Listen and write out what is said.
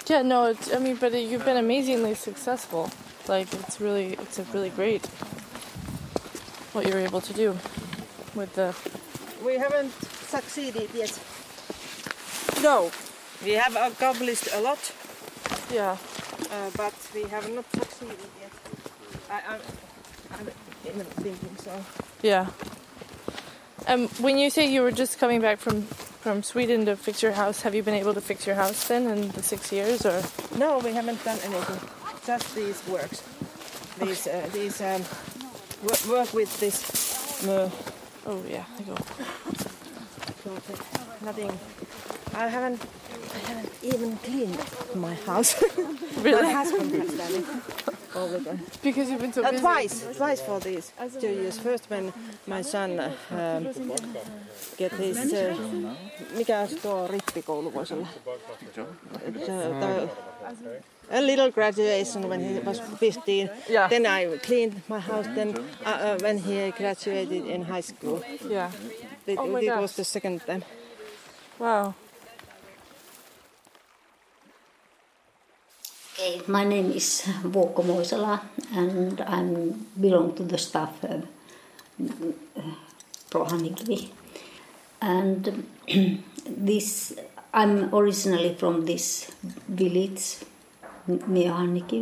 Yeah, no, but you've been amazingly successful. Like, it's really great what you're able to do with the... We haven't succeeded yet. No. We have accomplished a lot. Yeah. But we have not succeeded yet. I'm even thinking so. Yeah. When you say you were just coming back from Sweden to fix your house, have you been able to fix your house then in the 6 years, or? No, we haven't done anything. Just these works. Work with this. Oh yeah, I go. Nothing. I haven't even cleaned my house. Really? My husband has done it all the time. Because you've been so busy. Twice for these 2 years. First when my son get his mikä tuo rippikoulu voisi olla? A little graduation when he was 15. Yeah. Then I cleaned my house. Then when he graduated in high school. Yeah. It gosh. was the second time. Wow. Hey, my name is Vuokko Moisala and I belong to the staff Prohannikivi. And I'm originally from this village near Hannikivi.